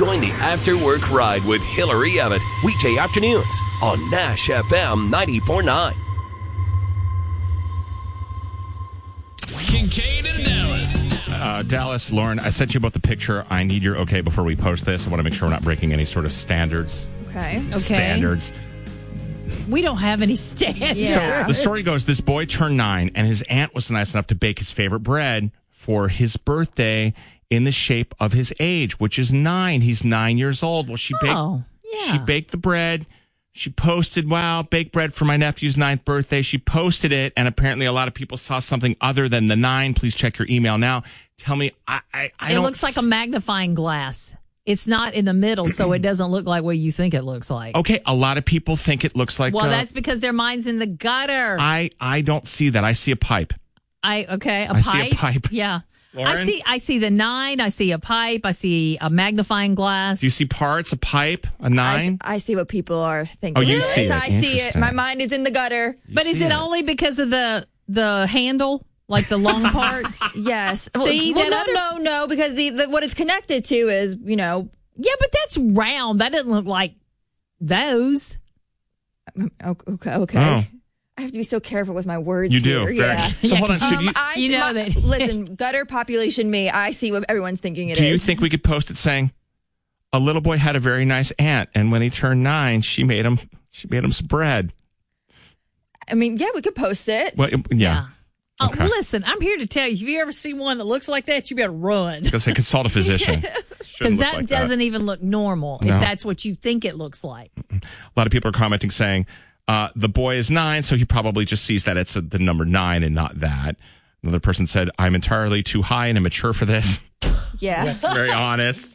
Join the After Work Ride with Hillary Abbott. Weekday afternoons on Nash FM 94.9. Kincaid and Dallas. Dallas, Lauren, I sent you both the picture. I need your okay before we post this. I want to make sure we're not breaking any sort of standards. Okay. Standards. We don't have any standards. Yeah. So the story goes, this boy turned 9, and his aunt was nice enough to bake his favorite bread for his birthday in the shape of his age, which is 9. He's 9 years old. Well, she baked the bread. She posted, wow, baked bread for my nephew's 9th birthday. She posted it, and apparently a lot of people saw something other than the 9. Please check your email now. Tell me, It looks like a magnifying glass. It's not in the middle, so it doesn't look like what you think it looks like. Okay, a lot of people think it looks like... Well, that's because their mind's in the gutter. I don't see that. I see a pipe. I pipe? see a pipe. Yeah. Lauren? I see the 9. I see a pipe. I see a magnifying glass. Do you see parts? A pipe? A 9? I see what people are thinking. Oh, you see it. I see it. My mind is in the gutter. But is it only because of the handle? Like the long part? Yes. See, no, because the what it's connected to is, Yeah, but that's round. That doesn't look like those. Okay. Oh. I have to be so careful with my words. You do. Here. Yeah. So hold on. So that. Listen, gutter population me, I see what everyone's thinking it is. Do you think we could post it saying, a little boy had a very nice aunt, and when he turned 9, she made him some bread? I mean, yeah, we could post it. Well, yeah. Okay. Listen, I'm here to tell you, if you ever see one that looks like that, you better run. Because they consult a physician. Because that doesn't even look normal if that's what you think it looks like. A lot of people are commenting saying, the boy is 9, so he probably just sees that it's the number 9 and not that. Another person said, I'm entirely too high and immature for this. Yeah. That's very honest.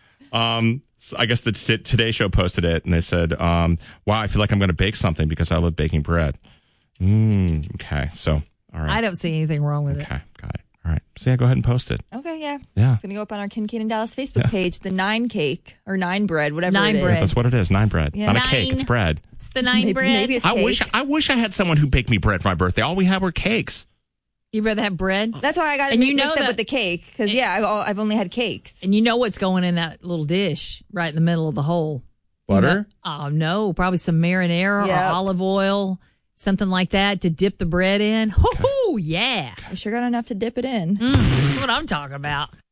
So I guess the Today Show posted it, and they said, wow, I feel like I'm going to bake something because I love baking bread. Okay, so... All right. I don't see anything wrong with it. Okay, got it. All right. So, yeah, go ahead and post it. Okay, yeah. Yeah. It's going to go up on our Kincaid and Dallas Facebook page, the 9 cake or 9 bread, whatever 9 it is. bread. That's what it is, 9 bread. Yeah. Not a cake, it's bread. It's the 9 bread. Maybe it's cake. I wish I had someone who baked me bread for my birthday. All we had were cakes. You'd rather have bread? That's why I got it mixed up with the cake. Because, I've only had cakes. And you know what's going in that little dish right in the middle of the hole? Butter? Oh, no. Probably some marinara or olive oil, something like that to dip the bread in. Okay. Oh, yeah. I sure got enough to dip it in. That's what I'm talking about.